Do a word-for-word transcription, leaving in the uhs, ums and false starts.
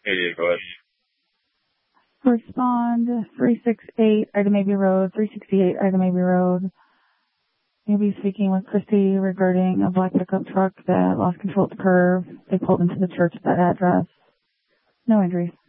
Yeah, go ahead. Respond three sixty-eight Ida Maybe Road, three sixty-eight Ida Maybe Road. Maybe speaking with Christy regarding a black pickup truck that lost control at the curve. They pulled into the church at that address. No injuries.